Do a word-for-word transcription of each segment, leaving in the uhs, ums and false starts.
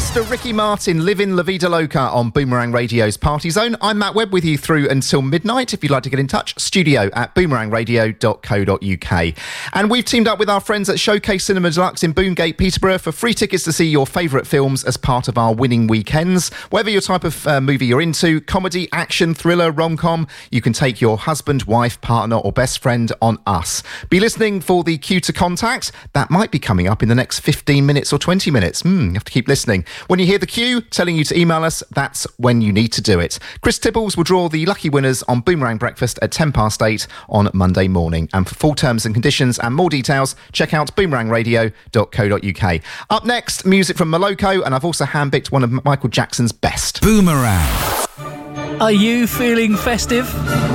Mister Ricky Martin, Livin' La Vida Loca on Boomerang Radio's Party Zone. I'm Matt Webb with you through until midnight. If you'd like to get in touch, studio at boomerang radio dot co dot uk. And we've teamed up with our friends at Showcase Cinema Deluxe in Boongate, Peterborough for free tickets to see your favourite films as part of our winning weekends. Whatever your type of uh, movie you're into, comedy, action, thriller, rom-com, you can take your husband, wife, partner or best friend on us. Be listening for the cue to contact. That might be coming up in the next fifteen minutes or twenty minutes. Hmm, you have to keep listening. When you hear the cue telling you to email us, that's when you need to do it. Chris Tibbles will draw the lucky winners on Boomerang Breakfast at ten past eight on Monday morning. And for full terms and conditions and more details, check out boomerang radio dot co dot uk. Up next, music from Moloko, and I've also handpicked one of Michael Jackson's best. Boomerang. Are you feeling festive?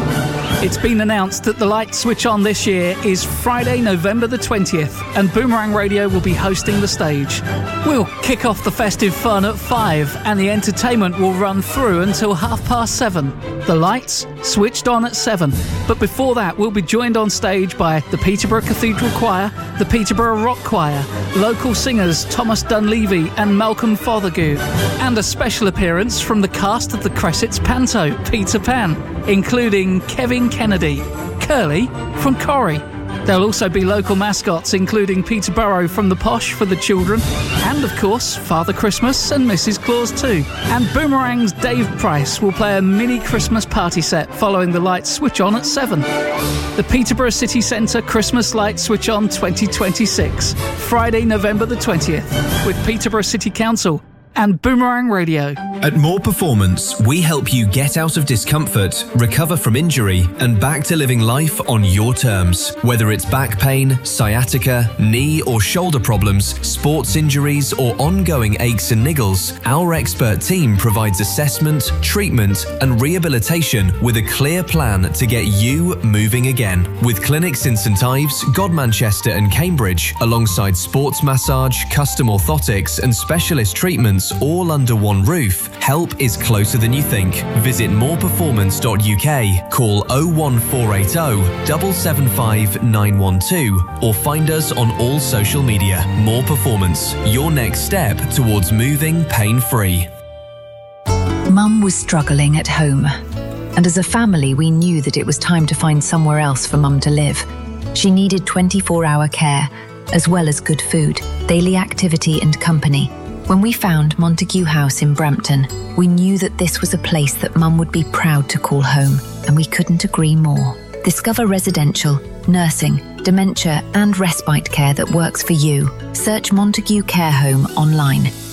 It's been announced that the light switch on this year is Friday, November the twentieth, and Boomerang Radio will be hosting the stage. We'll kick off the festive fun at five, and the entertainment will run through until half past seven. The lights switched on at seven, but before that we'll be joined on stage by the Peterborough Cathedral Choir, the Peterborough Rock Choir, local singers Thomas Dunleavy and Malcolm Fothergill, and a special appearance from the cast of the Cressets Panto, Peter Pan, including Kevin Kennedy, Curly from Corrie. There'll also be local mascots including Peterborough from the Posh for the children, and of course Father Christmas and Missus Claus too. And Boomerang's Dave Price will play a mini Christmas party set following the lights switch on at seven. The Peterborough City Centre Christmas Light Switch On twenty twenty-six, Friday, November the twentieth, with Peterborough City Council and Boomerang Radio. At More Performance, we help you get out of discomfort, recover from injury, and back to living life on your terms. Whether it's back pain, sciatica, knee or shoulder problems, sports injuries, or ongoing aches and niggles, our expert team provides assessment, treatment, and rehabilitation with a clear plan to get you moving again. With clinics in St Ives, Godmanchester, and Cambridge, alongside sports massage, custom orthotics, and specialist treatments all under one roof, help is closer than you think. Visit more performance dot u k, call oh one four eight oh, seven seven five nine one two, or find us on all social media. More Performance, your next step towards moving pain-free. Mum was struggling at home, and as a family we knew that it was time to find somewhere else for Mum to live. She needed twenty-four hour care, as well as good food, daily activity and company. When we found Montague House in Brampton, we knew that this was a place that Mum would be proud to call home, and we couldn't agree more. Discover residential, nursing, dementia and respite care that works for you. Search Montague Care Home online.